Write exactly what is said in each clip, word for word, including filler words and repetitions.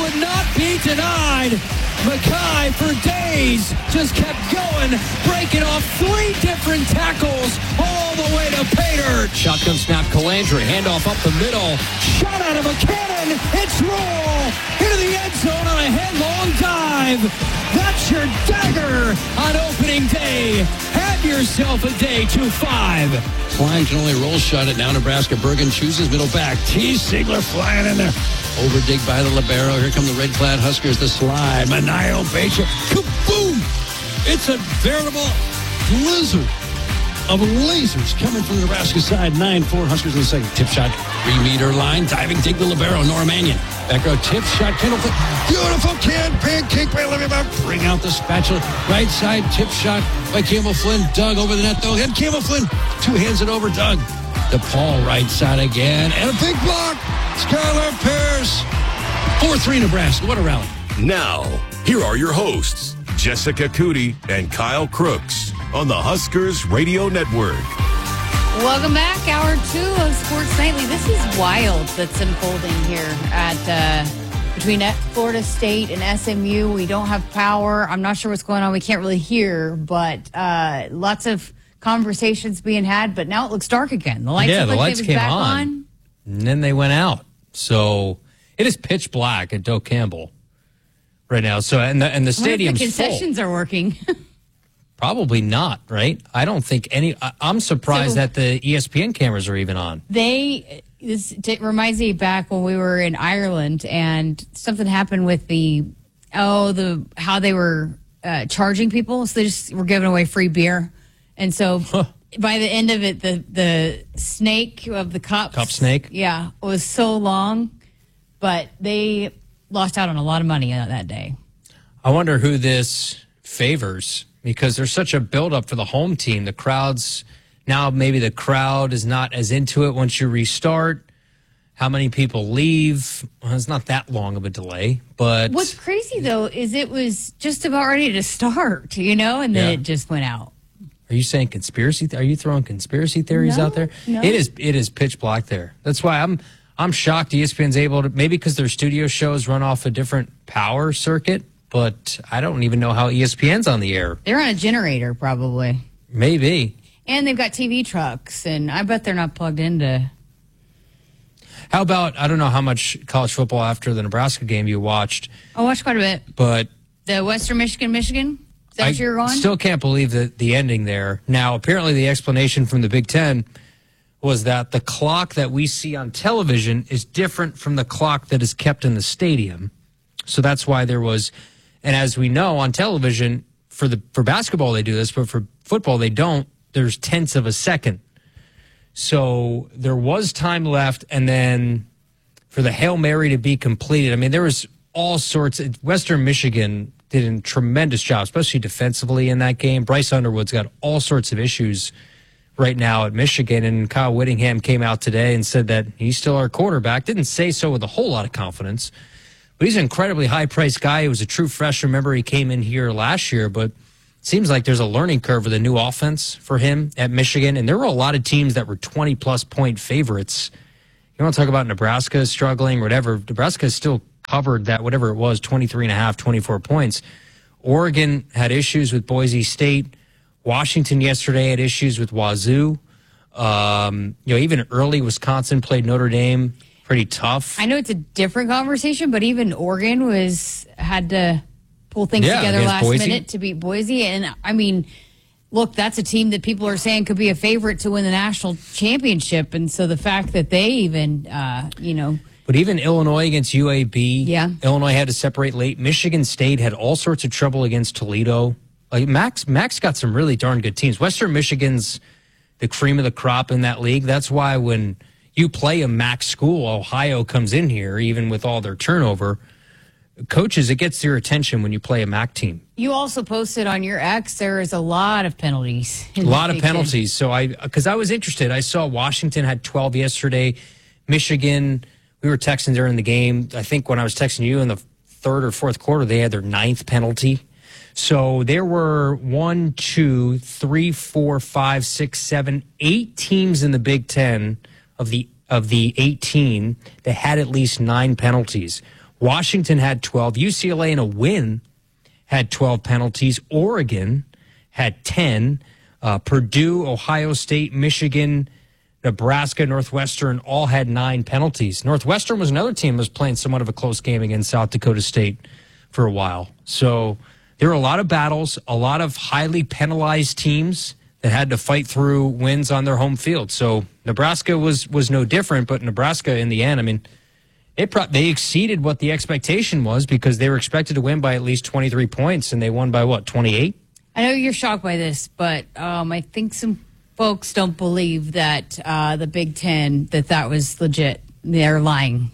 would not be denied. Mackay for days just kept going, breaking off three different tackles all the way to pay dirt. Shotgun snap, Calandra, handoff up the middle. Shot out of a cannon. It's Roll into the end zone on a headlong dive. That's your dagger on opening day. Have yourself a day two five. Klein can only roll shot it. Now Nebraska. Bergen chooses middle back. T. Ziegler flying in there. Overdig by the libero. Here come the red-clad Huskers. The slide. Manayo Becher. Kaboom! It's a veritable blizzard of lasers coming from the Nebraska side. nine four Huskers in the second. Tip shot. Three-meter line. Diving dig the libero. Nora Mannion. Back row tip shot. Kendall Flynn. Beautiful can. Pancake by Olivia Bauer. Bring out the spatula. Right side tip shot by Campbell Flynn. Doug over the net though. And Campbell Flynn. Two hands it over Doug. DePaul right side again. And a big block. Skylar Pierce. four three Nebraska. What a rally. Now, here are your hosts, Jessica Cootie and Kyle Crooks on the Huskers Radio Network. Welcome back. Hour two of Sports Nightly. This is wild that's unfolding here at uh, between Florida State and S M U. We don't have power. I'm not sure what's going on. We can't really hear, but uh, lots of conversations being had, but now it looks dark again. The lights, yeah, the like lights came back on, on, and then they went out. So it is pitch black at Doe Campbell right now. So and the and the stadium's the concessions full. are working. Probably not, right? I don't think any. I, I'm surprised So- that the E S P N cameras are even on. They this it reminds me back when we were in Ireland and something happened with the oh the how they were uh, charging people, so they just were giving away free beer, and so Huh. by the end of it, the the snake of the cups, Cup snake? yeah, was so long, but they lost out on a lot of money on that day. I wonder who this favors, because there's such a buildup for the home team. The crowd's now, maybe the crowd is not as into it once you restart. How many people leave? Well, it's not that long of a delay, but What's crazy though is it was just about ready to start, you know, and then Yeah. it just went out. are you saying conspiracy? Th- are you throwing conspiracy theories No, out there? no. It is. It is pitch black there. That's why I'm. I'm shocked E S P N's able to, maybe because their studio shows run off a different power circuit, but I don't even know how E S P N's on the air. They're on a generator probably. Maybe. And they've got T V trucks, and I bet they're not plugged into. How about, I don't know how much college football after the Nebraska game you watched, I watched quite a bit. but The Western Michigan, Michigan? Is that I what you're on? still can't believe the, the ending there. Now, apparently the explanation from the Big Ten was that the clock that we see on television is different from the clock that is kept in the stadium. So that's why there was, and as we know on television, for the for basketball they do this, but for football they don't. There's tenths of a second. So there was time left, and then for the Hail Mary to be completed, I mean, there was all sorts of, Western Michigan did a tremendous job, especially defensively in that game. Bryce Underwood's got all sorts of issues right now at Michigan, and Kyle Whittingham came out today and said that he's still our quarterback. Didn't say so with a whole lot of confidence, but he's an incredibly high-priced guy. He was a true freshman. Remember, he came in here last year, but it seems like there's a learning curve with a new offense for him at Michigan, and there were a lot of teams that were twenty-plus point favorites. You want to talk about Nebraska struggling, whatever. Nebraska still covered that, whatever it was, twenty-three and a half, twenty-four points. Oregon had issues with Boise State. Washington yesterday had issues with Wazoo. Um, you know, even early Wisconsin played Notre Dame pretty tough. I know it's a different conversation, but even Oregon was had to pull things Yeah, together against last Boise. minute to beat Boise. And, I mean, look, that's a team that people are saying could be a favorite to win the national championship. And so the fact that they even, uh, you know, But even Illinois against U A B, Yeah. Illinois had to separate late. Michigan State had all sorts of trouble against Toledo. Like Max, Max got some really darn good teams. Western Michigan's the cream of the crop in that league. That's why when you play a Max school, Ohio comes in here, even with all their turnover. Coaches, it gets their attention when you play a M A C team. you also posted on your X, there is a lot of penalties. A lot of penalties. So I, because I was interested, I saw Washington had twelve yesterday. Michigan, we were texting during the game. I think when I was texting you in the third or fourth quarter, they had their ninth penalty. So there were one, two, three, four, five, six, seven, eight teams in the Big Ten of the of the eighteen that had at least nine penalties. Washington had twelve. U C L A in a win had twelve penalties. Oregon had ten. Uh, Purdue, Ohio State, Michigan, Nebraska, Northwestern all had nine penalties. Northwestern was another team that was playing somewhat of a close game against South Dakota State for a while. So there were a lot of battles, a lot of highly penalized teams that had to fight through wins on their home field. So Nebraska was was no different, but Nebraska in the end, I mean, it pro- they exceeded what the expectation was because they were expected to win by at least twenty-three points, and they won by, what, twenty-eight? I know you're shocked by this, but um, I think some folks don't believe that uh, the Big Ten, that that was legit. They're lying.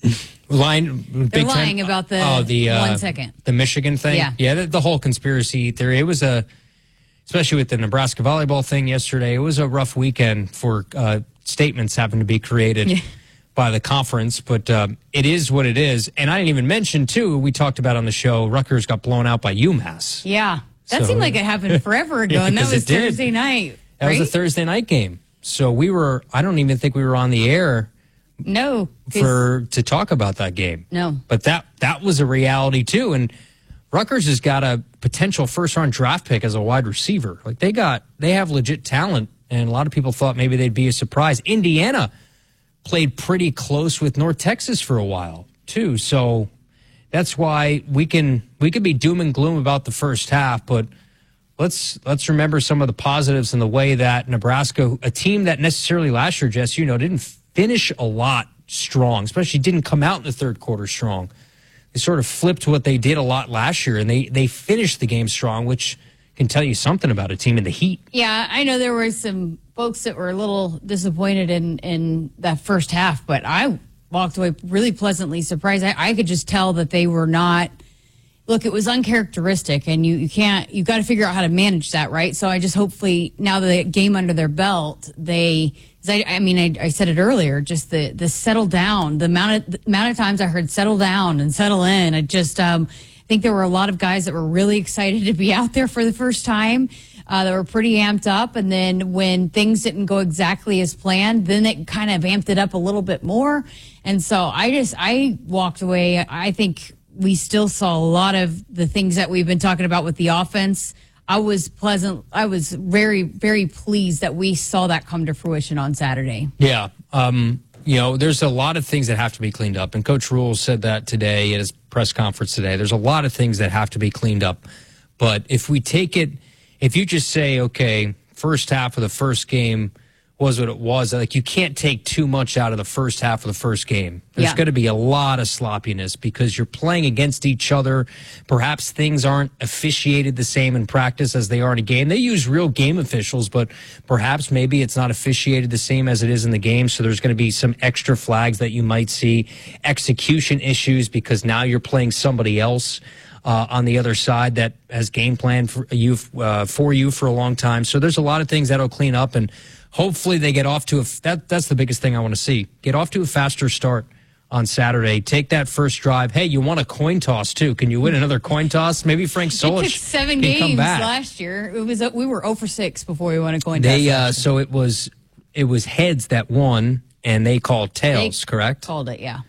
Lying, They're Big lying Ten, about the, oh, the uh, one second. The Michigan thing? Yeah. Yeah, the, the whole conspiracy theory. It was a, especially with the Nebraska volleyball thing yesterday, it was a rough weekend for uh, statements having to be created yeah. by the conference, but um, it is what it is. And I didn't even mention, too, we talked about on the show, Rutgers got blown out by UMass. Yeah. That So- seemed like it happened forever ago, Yeah, and that 'cause was it did. Thursday night. That right? was a Thursday night game. So we were, I don't even think we were on the air No. 'cause- for to talk about that game. No. But that that was a reality too. And Rutgers has got a potential first round draft pick as a wide receiver. Like they got they have legit talent, and a lot of people thought maybe they'd be a surprise. Indiana played pretty close with North Texas for a while too. So that's why we can we can be doom and gloom about the first half, but let's let's remember some of the positives in the way that Nebraska, a team that necessarily last year, Jess, you know, didn't finish a lot strong, especially didn't come out in the third quarter strong. They sort of flipped what they did a lot last year, and they they finished the game strong, which can tell you something about a team in the heat. Yeah, I know there were some folks that were a little disappointed in, in that first half, but I walked away really pleasantly surprised. I, I could just tell that they were not. Look, it was uncharacteristic, and you, you can't, you got to figure out how to manage that, right? So I just hopefully, now the game under their belt, they, 'cause I, I mean, I, I said it earlier, just the, the settle down, the amount of, the amount of times I heard settle down and settle in. I just, um, I think there were a lot of guys that were really excited to be out there for the first time. Uh, that were pretty amped up, and then when things didn't go exactly as planned, then it kind of amped it up a little bit more. And so I just, I walked away. I think we still saw a lot of the things that we've been talking about with the offense. I was pleasant. I was very, very pleased that we saw that come to fruition on Saturday. Yeah. Um, you know, there's a lot of things that have to be cleaned up. And Coach Rule said that today at his press conference today. There's a lot of things that have to be cleaned up. But if we take it, if you just say, okay, first half of the first game was what it was, like you can't take too much out of the first half of the first game. There's Yeah. going to be a lot of sloppiness because you're playing against each other. Perhaps things aren't officiated the same in practice as they are in a game. They use real game officials, but perhaps maybe it's not officiated the same as it is in the game. So there's going to be some extra flags that you might see, execution issues because now you're playing somebody else Uh, on the other side that has game planned for you uh, for you for a long time. So there's a lot of things that'll clean up, and hopefully they get off to a that that's the biggest thing I want to see. Get off to a faster start on Saturday. Take that first drive. Hey, you won a coin toss too. Can you win another coin toss? Maybe Frank Solich It took seven can come games back. last year. It was we were zero for six before we won a coin toss. They uh, so it was it was heads that won, and they called tails. They correct? Called it, yeah.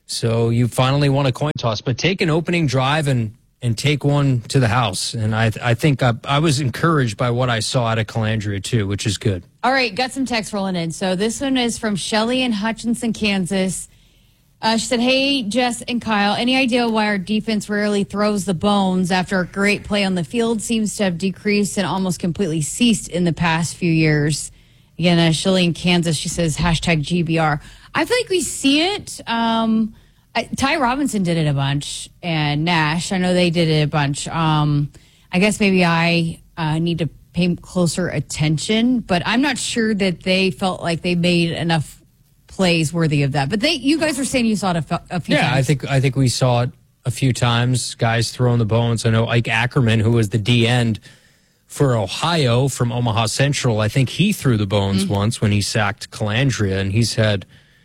So you finally won a coin toss, but take an opening drive and and take one to the house. And I I think I, I was encouraged by what I saw out of Calandria too, which is good. All right, got some text rolling in. So this one is from Shelly in Hutchinson, Kansas. Uh, she said, hey, Jess and Kyle, any idea why our defense rarely throws the bones after a great play on the field seems to have decreased and almost completely ceased in the past few years? Again, uh, Shelly in Kansas, she says, hashtag G B R. I feel like we see it. Um, I, Ty Robinson did it a bunch, and Nash, I know they did it a bunch. Um, I guess maybe I uh, need to pay closer attention, but I'm not sure that they felt like they made enough plays worthy of that. But they, you guys were saying you saw it a, a few yeah, times. I think I think we saw it a few times. Guys throwing the bones. I know Ike Ackerman, who was the D end for Ohio from Omaha Central, I think he threw the bones mm-hmm. once when he sacked Calandria, and he said,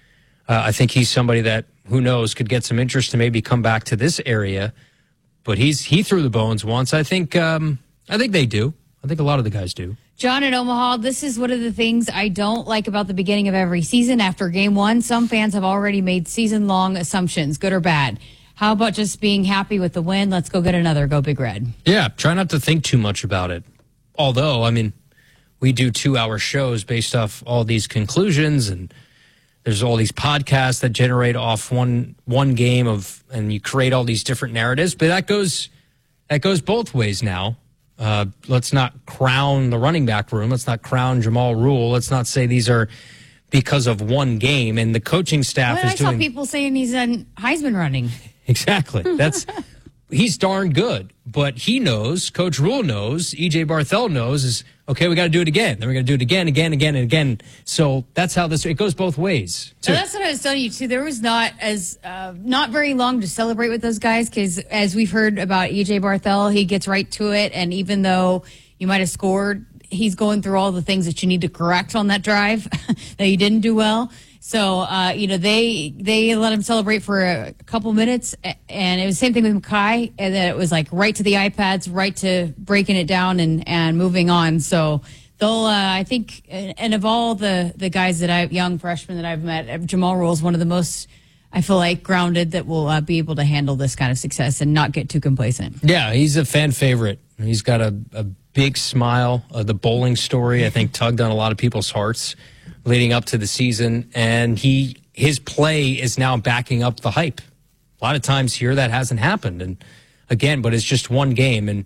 uh, I think he's somebody that, who knows, could get some interest to maybe come back to this area. But he's he threw the bones once. I think um, I think they do. I think a lot of the guys do. John in Omaha, this is one of the things I don't like about the beginning of every season. After game one, some fans have already made season-long assumptions, good or bad. how about just being happy with the win? Let's go get another. Go Big Red. Yeah, try not to think too much about it. Although, I mean, we do two-hour shows based off all these conclusions, and there's all these podcasts that generate off one one game of, and you create all these different narratives. But that goes that goes both ways now. Uh, let's not crown the running back room. Let's not crown Jamal Rule. Let's not say these are because of one game. And the coaching staff well, is I doing. saw people saying he's on Heisman running. Exactly. That's he's darn good, but he knows. Coach Rule knows. E J Barthel knows. Is okay. We got to do it again. Then we're going to do it again, again, again, and again. So that's how this. It goes both ways. So that's what I was telling you too. There was not as uh, not very long to celebrate with those guys because, as we've heard about E J Barthel, he gets right to it, and even though you might have scored, he's going through all the things that you need to correct on that drive that you didn't do well. So, uh, you know, they they let him celebrate for a couple minutes, and it was the same thing with Mekhi, and then it was like right to the iPads, right to breaking it down and, and moving on. So they'll, uh, I think, and of all the, the guys that I, young freshmen that I've met, Jamal Rule is one of the most, I feel like, grounded that will uh, be able to handle this kind of success and not get too complacent. Yeah, he's a fan favorite. He's got a, a big smile. Uh, the bowling story, I think, tugged on a lot of people's hearts leading up to the season, and he his play is now backing up the hype. A lot of times here that hasn't happened, and again, but it's just one game, and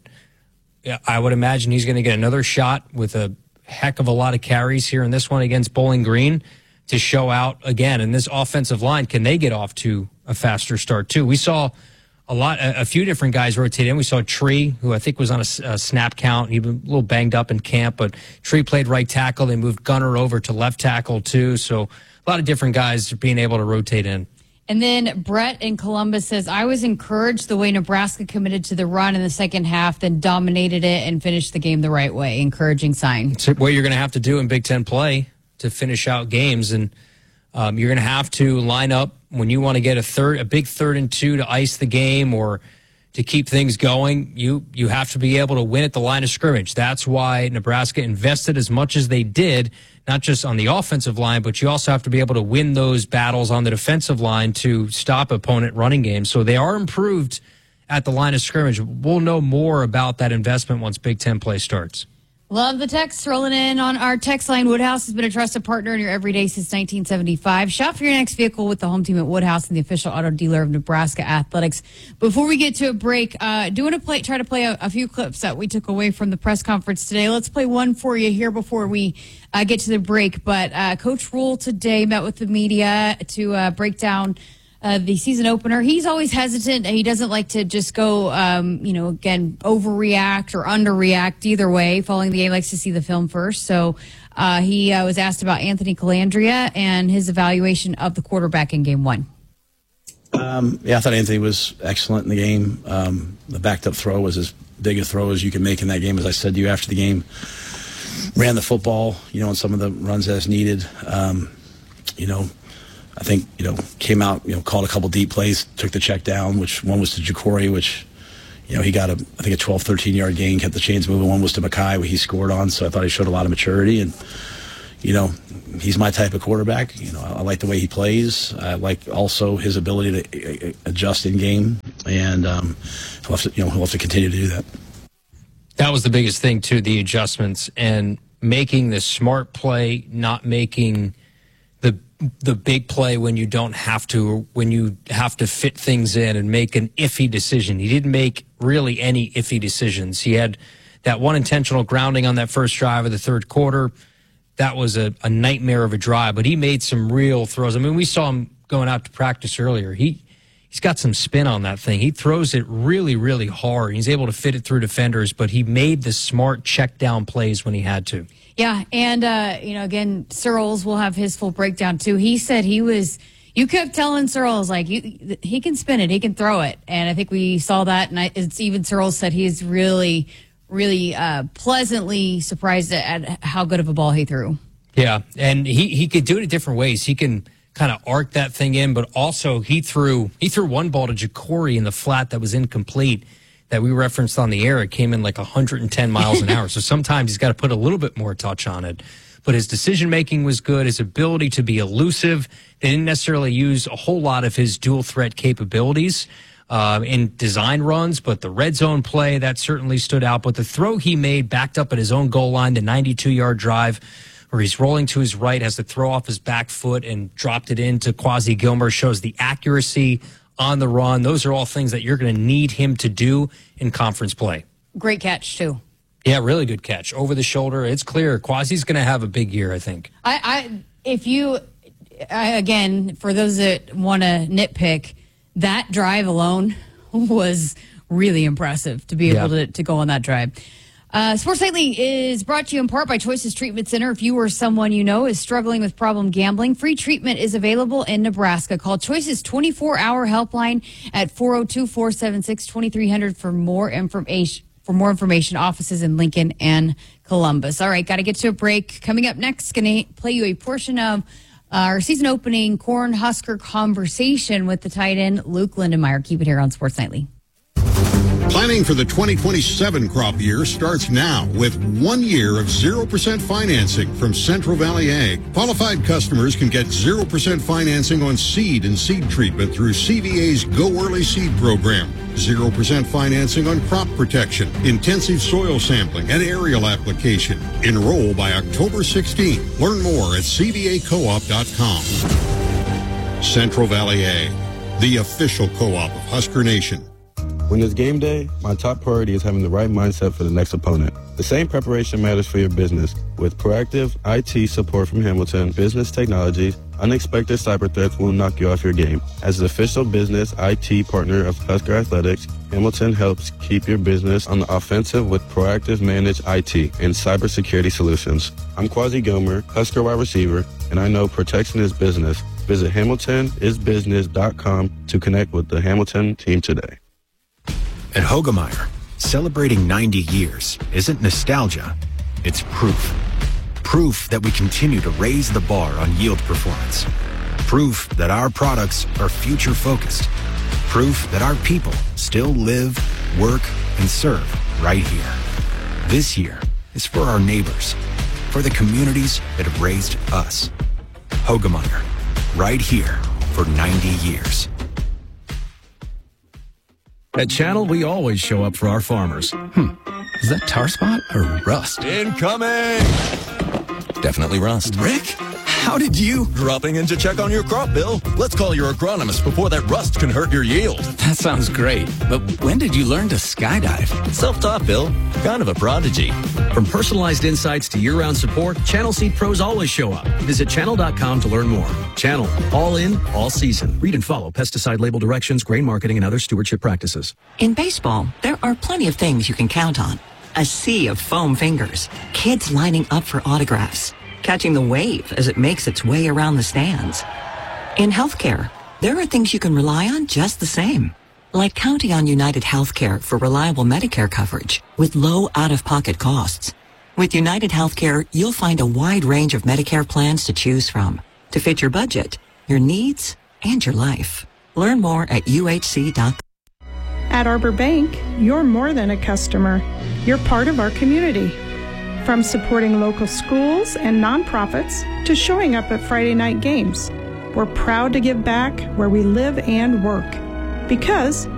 I would imagine he's going to get another shot with a heck of a lot of carries here in this one against Bowling Green to show out again. And this offensive line, can they get off to a faster start too? We saw a lot, a, a few different guys rotate in. We saw Tree, who I think was on a, a snap count. He was a little banged up in camp, but Tree played right tackle. They moved Gunner over to left tackle too. So a lot of different guys being able to rotate in. And then Brett in Columbus says, I was encouraged the way Nebraska committed to the run in the second half, then dominated it and finished the game the right way. Encouraging sign. It's what you're going to have to do in Big Ten play to finish out games. And um, you're going to have to line up when you want to get a third, a big third and two to ice the game or to keep things going. You you have to be able to win at the line of scrimmage. That's why Nebraska invested as much as they did, not just on the offensive line, but you also have to be able to win those battles on the defensive line to stop opponent running games. So they are improved at the line of scrimmage. We'll know more about that investment once Big Ten play starts. Love the text rolling in on our text line. Woodhouse has been a trusted partner in your everyday since nineteen seventy-five. Shop for your next vehicle with the home team at Woodhouse and the official auto dealer of Nebraska Athletics. Before we get to a break, uh, do want to play, try to play a, a few clips that we took away from the press conference today. Let's play one for you here before we uh, get to the break. But uh, Coach Rule today met with the media to uh, break down Uh, the season opener. He's always hesitant. He doesn't like to just go, um, you know, again, overreact or underreact either way. Following the game, likes to see the film first. So uh, he uh, was asked about Anthony Calandria and his evaluation of the quarterback in game one. Um, yeah, I thought Anthony was excellent in the game. Um, the backed up throw was as big a throw as you can make in that game, as I said to you after the game. Ran the football, you know, on some of the runs as needed. Um, you know, I think, you know, came out, you know, called a couple deep plays, took the check down, which one was to Ja'Cory, which, you know, he got a, I think a twelve, thirteen yard gain, kept the chains moving. One was to Mekhi, where he scored on. So I thought he showed a lot of maturity. And, you know, he's my type of quarterback. You know, I, I like the way he plays. I like also his ability to adjust in game. And um, he'll have to, you know, he'll have to continue to do that. That was the biggest thing, too, the adjustments and making the smart play, not making the the big play when you don't have to, when you have to fit things in and make an iffy decision. He didn't make really any iffy decisions. He had that one intentional grounding on that first drive of the third quarter. That was a, a nightmare of a drive, but he made some real throws. I mean, we saw him going out to practice earlier. He, he's got some spin on that thing. He throws it really, really hard. He's able to fit it through defenders, but he made the smart check down plays when he had to. Yeah, and, uh, you know, again, Searles will have his full breakdown, too. He said he was, you kept telling Searles, like, you, he can spin it, he can throw it. And I think we saw that, and I, it's even Searles said he's really, really uh, pleasantly surprised at how good of a ball he threw. Yeah, and he, he could do it in different ways. He can kind of arc that thing in, but also he threw he threw one ball to Ja'Cory in the flat that was incomplete that we referenced on the air. It came in like one hundred ten miles an hour. So sometimes he's got to put a little bit more touch on it. But his decision-making was good. His ability to be elusive. They didn't necessarily use a whole lot of his dual-threat capabilities. uh, in design runs, but the red zone play, that certainly stood out. But the throw he made backed up at his own goal line, the ninety-two-yard drive, where he's rolling to his right, has the throw off his back foot and dropped it into Quasi Gilmer, shows the accuracy on the run. Those are all things that you're going to need him to do in conference play. Great catch, too. Yeah, really good catch. Over the shoulder. It's clear. Quasi's going to have a big year, I think. I, I if you, I, again, for those that want to nitpick, that drive alone was really impressive to be able yeah. to, to go on that drive. Uh, Sports Nightly is brought to you in part by Choices Treatment Center. If you or someone you know is struggling with problem gambling, free treatment is available in Nebraska. Call Choices twenty-four hour helpline at four oh two, four seven six, two three zero zero for more information. For more information, offices in Lincoln and Columbus. All right, got to get to a break. Coming up next, going to play you a portion of our season opening Cornhusker conversation with the tight end Luke Lindenmeyer. Keep it here on Sports Nightly. Planning for the twenty twenty-seven crop year starts now with one year of zero percent financing from Central Valley Ag. Qualified customers can get zero percent financing on seed and seed treatment through C V A's Go Early Seed program. zero percent financing on crop protection, intensive soil sampling, and aerial application. Enroll by October sixteenth. Learn more at c v a co op dot com. Central Valley Ag, the official co-op of Husker Nation. When it's game day, my top priority is having the right mindset for the next opponent. The same preparation matters for your business. With proactive I T support from Hamilton Business Technologies, unexpected cyber threats will knock you off your game. As the official business I T partner of Husker Athletics, Hamilton helps keep your business on the offensive with proactive managed I T and cybersecurity solutions. I'm Quasi Gilmer, Husker wide receiver, and I know protection is business. Visit hamilton is business dot com to connect with the Hamilton team today. At Hoegemeyer, celebrating ninety years isn't nostalgia, it's proof. Proof that we continue to raise the bar on yield performance. Proof that our products are future-focused. Proof that our people still live, work, and serve right here. This year is for our neighbors, for the communities that have raised us. Hoegemeyer, right here for ninety years. At Channel, we always show up for our farmers. Hmm, is that tar spot or rust? Incoming! Definitely rust. Rick, how did you? Dropping in to check on your crop, Bill. Let's call your agronomist before that rust can hurt your yield. That sounds great, but when did you learn to skydive? Self-taught, Bill. Kind of a prodigy. From personalized insights to year-round support, Channel Seed pros always show up. Visit channel dot com to learn more. Channel, all in, all season. Read and follow pesticide label directions, grain marketing, and other stewardship practices. In baseball, there are plenty of things you can count on. A sea of foam fingers, kids lining up for autographs, catching the wave as it makes its way around the stands. In healthcare, there are things you can rely on just the same, like counting on United Healthcare for reliable Medicare coverage with low out-of-pocket costs. With United Healthcare, you'll find a wide range of Medicare plans to choose from to fit your budget, your needs, and your life. Learn more at U H C dot com. At Arbor Bank, you're more than a customer. You're part of our community. From supporting local schools and nonprofits to showing up at Friday night games, we're proud to give back where we live and work. Because